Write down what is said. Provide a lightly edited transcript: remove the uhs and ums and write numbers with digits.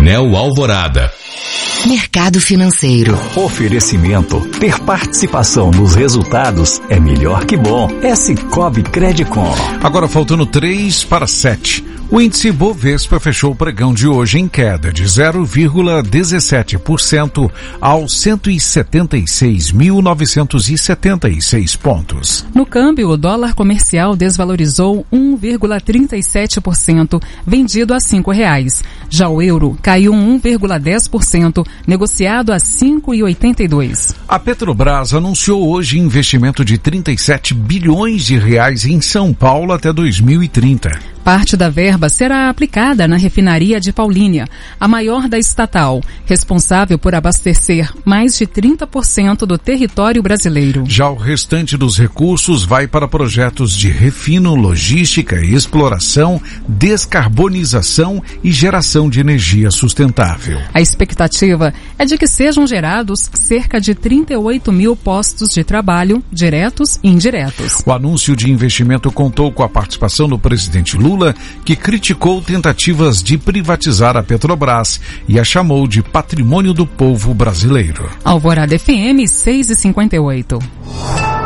Enel Alvorada. Mercado Financeiro. Oferecimento. Ter participação nos resultados é melhor que bom. Cicobi Credicom. Agora faltando 3 para 7. O índice Bovespa fechou o pregão de hoje em queda de 0,17% aos 176.976 pontos. No câmbio, o dólar comercial desvalorizou 1,37%, vendido a R$5. Já o euro caiu 1,10%, negociado a R$ 5,82. A Petrobras anunciou hoje investimento de 37 bilhões de reais em São Paulo até 2030. Parte da verba será aplicada na refinaria de Paulínia, a maior da estatal, responsável por abastecer mais de 30% do território brasileiro. Já o restante dos recursos vai para projetos de refino, logística, exploração, descarbonização e geração de energia sustentável. A expectativa é de que sejam gerados cerca de 38 mil postos de trabalho, diretos e indiretos. O anúncio de investimento contou com a participação do presidente Lula, que criticou tentativas de privatizar a Petrobras e a chamou de patrimônio do povo brasileiro. Alvorada FM 6h58.